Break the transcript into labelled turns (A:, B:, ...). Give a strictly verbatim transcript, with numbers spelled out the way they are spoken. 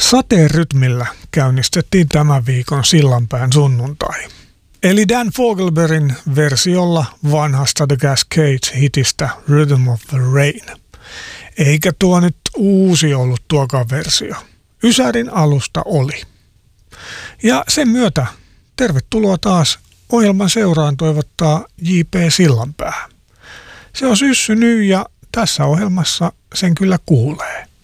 A: Sateen rytmillä käynnistettiin tämän viikon Sillanpään sunnuntai. Eli Dan Fogelbergin versiolla vanhasta The Cascades-hitistä Rhythm of the Rain. Eikä tuo nyt uusi ollut tuokaan versio. Ysärin alusta oli. Ja sen myötä tervetuloa taas ohjelman seuraan toivottaa J P Sillanpää. Se on syssy nyt ja tässä ohjelmassa sen kyllä kuulee.